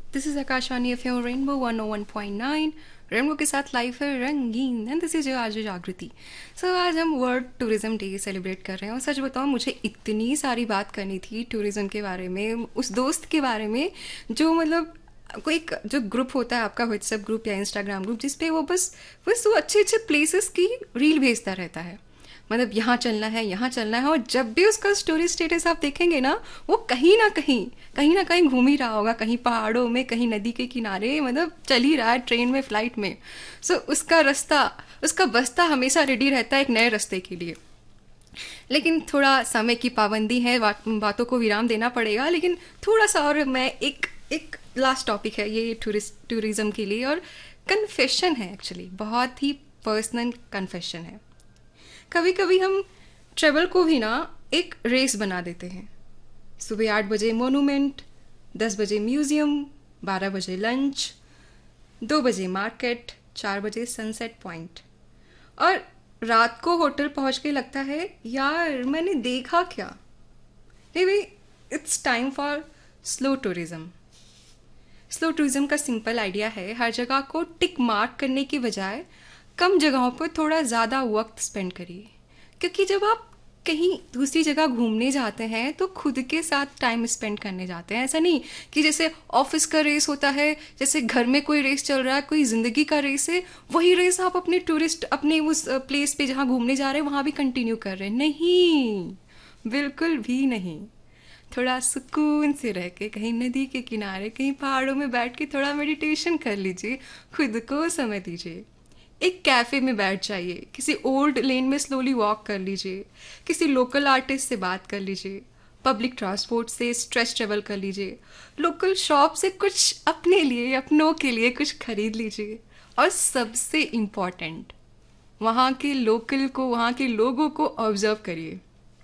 This is Akashvani FM rainbow 101.9। Rainbow के साथ life है रंगीन and this is your RJ जागृति। सो आज हम वर्ल्ड टूरिज्म डे सेलिब्रेट कर रहे हैं और सच बताऊं मुझे इतनी सारी बात करनी थी टूरिज्म के बारे में, उस दोस्त के बारे में जो मतलब कोई जो ग्रुप होता है आपका व्हाट्सएप ग्रुप या इंस्टाग्राम ग्रुप जिस पे वो बस वो अच्छे अच्छे प्लेसेस की रील भेजता रहता है। मतलब यहाँ चलना है, यहाँ चलना है, और जब भी उसका स्टोरी स्टेटस आप देखेंगे ना, वो कहीं ना कहीं घूम ही रहा होगा, कहीं पहाड़ों में, कहीं नदी के किनारे, मतलब चल ही रहा है, ट्रेन में, फ्लाइट में। सो उसका रास्ता, उसका बस्ता हमेशा रेडी रहता है एक नए रास्ते के लिए। लेकिन थोड़ा समय की पाबंदी है, बातों को विराम देना पड़ेगा, लेकिन थोड़ा सा और मैं एक एक लास्ट टॉपिक है ये टूरिज्म के लिए, और कन्फेशन है, एक्चुअली बहुत ही पर्सनल कन्फेशन है। कभी कभी हम ट्रेवल को भी ना एक रेस बना देते हैं। सुबह 8 बजे मोनूमेंट, 10 बजे म्यूजियम, 12 बजे लंच, 2 बजे मार्केट, 4 बजे सनसेट पॉइंट, और रात को होटल पहुंच के लगता है यार मैंने देखा क्या। नहीं भाई, it's time for slow tourism. Slow tourism का सिंपल आइडिया है हर जगह को टिक मार्क करने की बजाय कम जगहों पर थोड़ा ज़्यादा वक्त स्पेंड करिए। क्योंकि जब आप कहीं दूसरी जगह घूमने जाते हैं तो खुद के साथ टाइम स्पेंड करने जाते हैं। ऐसा नहीं कि जैसे ऑफिस का रेस होता है, जैसे घर में कोई रेस चल रहा है, कोई ज़िंदगी का रेस है, वही रेस आप अपने टूरिस्ट अपने उस प्लेस पे जहाँ घूमने जा रहे हैं वहाँ भी कंटिन्यू कर रहे हैं। नहीं, बिल्कुल भी नहीं। थोड़ा सुकून से रह के कहीं नदी के किनारे, कहीं पहाड़ों में बैठ के थोड़ा मेडिटेशन कर लीजिए, खुद को समय दीजिए। एक कैफ़े में बैठ जाइए, किसी ओल्ड लेन में स्लोली वॉक कर लीजिए, किसी लोकल आर्टिस्ट से बात कर लीजिए, पब्लिक ट्रांसपोर्ट से स्ट्रेस ट्रेवल कर लीजिए, लोकल शॉप से कुछ अपने लिए, अपनों के लिए कुछ खरीद लीजिए, और सबसे इम्पॉर्टेंट वहाँ के लोकल को, वहाँ के लोगों को ऑब्जर्व करिए।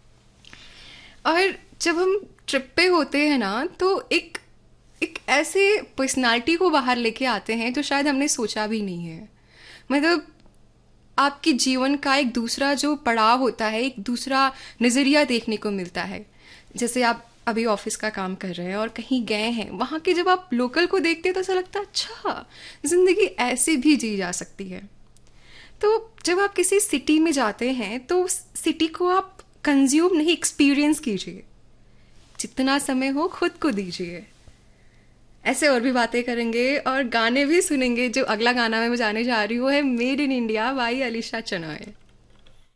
और जब हम ट्रिप पे होते हैं ना तो एक एक ऐसे पर्सनालिटी को बाहर लेके आते हैं जो शायद हमने सोचा भी नहीं है। मतलब आपके जीवन का एक दूसरा जो पड़ाव होता है, एक दूसरा नज़रिया देखने को मिलता है। जैसे आप अभी ऑफिस का काम कर रहे हैं और कहीं गए हैं, वहाँ के जब आप लोकल को देखते हैं तो ऐसा लगता है अच्छा, ज़िंदगी ऐसे भी जी जा सकती है। तो जब आप किसी सिटी में जाते हैं तो उस सिटी को आप कंज्यूम नहीं, एक्सपीरियंस कीजिए। जितना समय हो खुद को दीजिए। ऐसे और भी बातें करेंगे और गाने भी सुनेंगे। जो अगला गाना मैं बजाने जा रही हूँ है made in India by Alisha चनॉय।